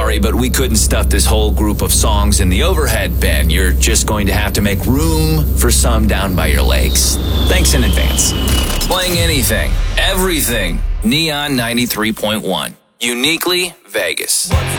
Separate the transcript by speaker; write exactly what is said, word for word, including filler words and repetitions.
Speaker 1: sorry, but we couldn't stuff this whole group of songs in the overhead bin. You're just going to have to make room for some down by your legs. Thanks in advance. Playing anything, everything. Neon ninety-three point one. Uniquely Vegas.